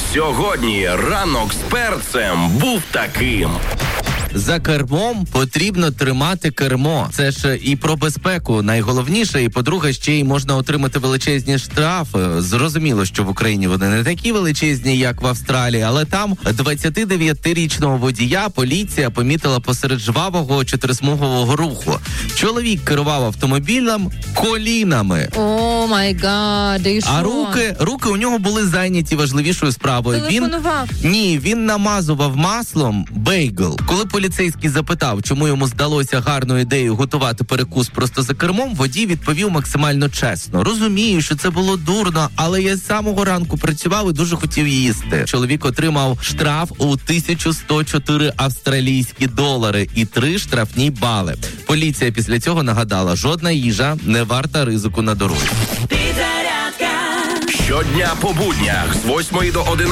Сьогодні ранок з перцем був таким. За кермом потрібно тримати кермо. Це ж і про безпеку найголовніше, і, по-друге, ще й можна отримати величезні штрафи. Зрозуміло, що в Україні вони не такі величезні, як в Австралії, але там 29-річного водія поліція помітила посеред жвавого чотирисмугового руху. Чоловік керував автомобілем колінами. О май гад, і що? А руки у нього були зайняті важливішою справою. Телефонував? Він намазував маслом бейгл. Коли поліцейський запитав, чому йому здалося гарною ідеєю готувати перекус просто за кермом, водій відповів максимально чесно. Розумію, що це було дурно, але я з самого ранку працював і дуже хотів їсти. Чоловік отримав штраф у 1104 австралійські долари і 3 штрафні бали. Поліція після цього нагадала, жодна їжа не варта ризику на дорозі. Щодня по буднях з 8 до 11.